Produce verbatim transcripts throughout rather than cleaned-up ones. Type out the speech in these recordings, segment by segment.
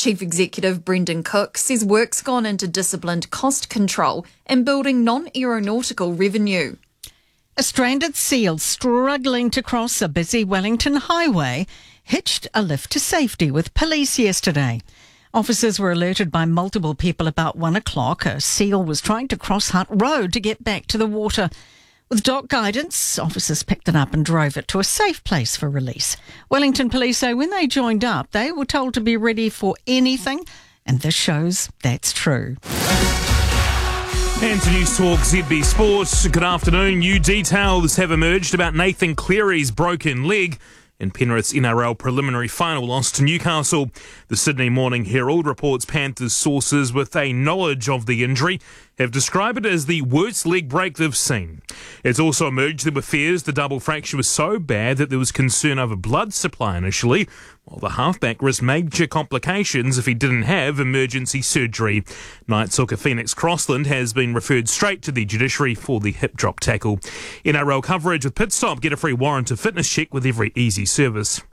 Chief Executive Brendan Cook says work's gone into disciplined cost control and building non-aeronautical revenue. A stranded seal struggling to cross a busy Wellington highway hitched a lift to safety with police yesterday. Officers were alerted by multiple people about one o'clock. A seal was trying to cross Hutt Road to get back to the water. With dock guidance, officers picked it up and drove it to a safe place for release. Wellington Police say when they joined up, they were told to be ready for anything, and this shows that's true. And to News Talk Z B Sports, good afternoon. New details have emerged about Nathan Cleary's broken leg in Penrith's N R L preliminary final loss to Newcastle. The Sydney Morning Herald reports Panthers sources with a knowledge of the injury have described it as the worst leg break they've seen. It's also emerged there were fears the double fracture was so bad that there was concern over blood supply initially, while the halfback risked major complications if he didn't have emergency surgery. Knights hooker Phoenix Crossland has been referred straight to the judiciary for the hip drop tackle. N R L coverage with Pitstop. Get a free warrant of fitness check with every easy service.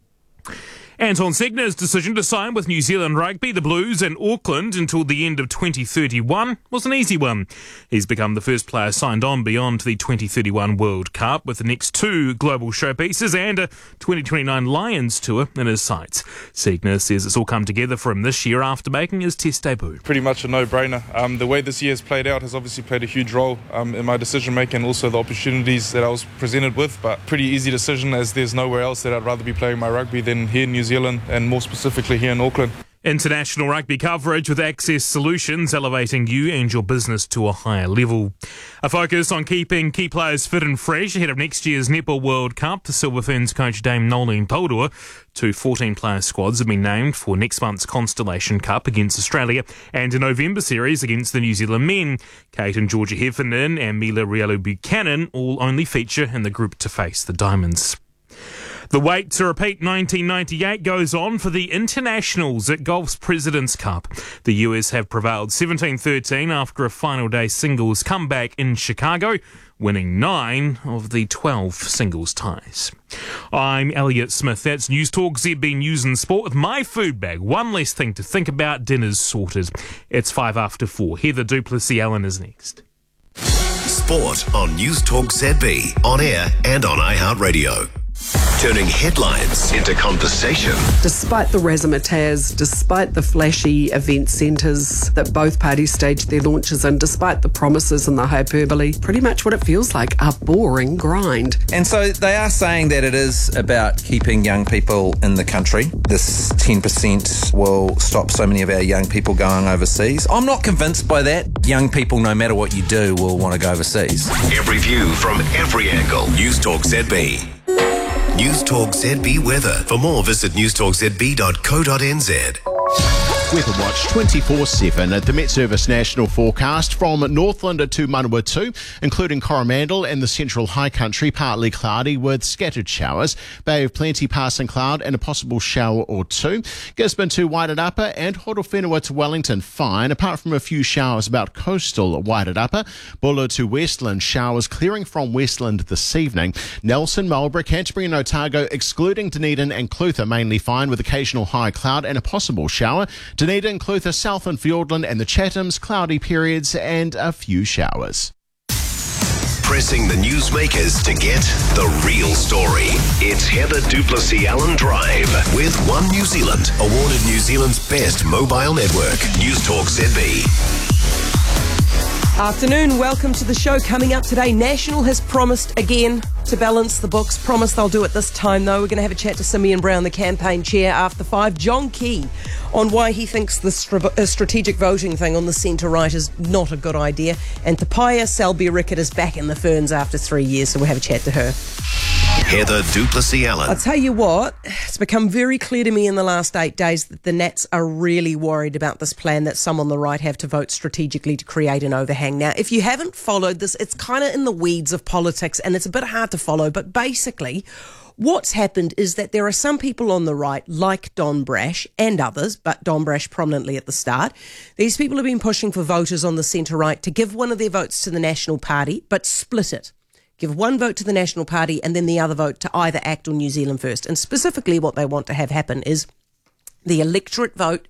Anton Segner's decision to sign with New Zealand Rugby, the Blues and Auckland until the end of twenty thirty-one was an easy one. He's become the first player signed on beyond the twenty thirty-one World Cup with the next two global showpieces and a twenty twenty-nine Lions tour in his sights. Segner says it's all come together for him this year after making his test debut. Pretty much a no-brainer. Um, the way this year has played out has obviously played a huge role um, in my decision-making and also the opportunities that I was presented with, but pretty easy decision as there's nowhere else that I'd rather be playing my rugby than here in New Zealand. Zealand and more specifically here in Auckland. International rugby coverage with Access Solutions, elevating you and your business to a higher level. A focus on keeping key players fit and fresh ahead of next year's Netball World Cup. The Silver Ferns coach Dame Nolene Taurua. Two fourteen-player squads have been named for next month's Constellation Cup against Australia and a November series against the New Zealand men. Kate and Georgia Heffernan and Mila Rielu Buchanan all only feature in the group to face the Diamonds. The wait to repeat nineteen ninety-eight goes on for the internationals at golf's President's Cup. The U S have prevailed seventeen thirteen after a final day singles comeback in Chicago, winning nine of the twelve singles ties. I'm Elliot Smith. That's News Talk Z B News and Sport with my food bag. One less thing to think about. Dinner's sorted. It's five after four. Heather Duplessis-Allen is next. Sport on News Talk Z B, on air and on iHeartRadio. Turning headlines into conversation. Despite the razzmatazz, despite the flashy event centres that both parties staged their launches in, despite the promises and the hyperbole, pretty much what it feels like, a boring grind. And so they are saying that it is about keeping young people in the country. This ten percent will stop so many of our young people going overseas. I'm not convinced by that. Young people, no matter what you do, will want to go overseas. Every view from every angle. News Talk Z B. News Talk Z B weather. For more, visit news talk z b dot co dot n z. Weather Watch twenty-four seven at the Met Service National Forecast from Northland to Manawatu, including Coromandel and the central high country, partly cloudy with scattered showers. Bay of Plenty passing cloud and a possible shower or two. Gisborne to Wairarapa and Horowhenua to Wellington fine, apart from a few showers about coastal Wairarapa. Buller to Westland, showers clearing from Westland this evening. Nelson, Marlborough, Canterbury and Otago, excluding Dunedin and Clutha, mainly fine with occasional high cloud and a possible shower. Dunedin, Clutha, South and Fiordland and the Chathams, cloudy periods and a few showers. Pressing the newsmakers to get the real story. It's Heather Duplessis-Allen Drive with One New Zealand, awarded New Zealand's best mobile network. News Talk Z B. Afternoon, welcome to the show. Coming up today, National has promised again to balance the books. Promise they'll do it this time, though. We're going to have a chat to Simeon Brown, the campaign chair, after five. John Key on why he thinks the stri- uh, strategic voting thing on the centre-right is not a good idea. And Tapaya Selby Rickett is back in the Ferns after three years, so we'll have a chat to her. Heather Duplessis-Allen. I'll tell you what, it's become very clear to me in the last eight days that the Nats are really worried about this plan that some on the right have to vote strategically to create an overhang. Now, if you haven't followed this, it's kind of in the weeds of politics and it's a bit hard to follow, but basically what's happened is that there are some people on the right, like Don Brash and others, but Don Brash prominently at the start. These people have been pushing for voters on the centre-right to give one of their votes to the National Party, but split it. Give one vote to the National Party and then the other vote to either ACT or New Zealand First. And specifically what they want to have happen is the electorate vote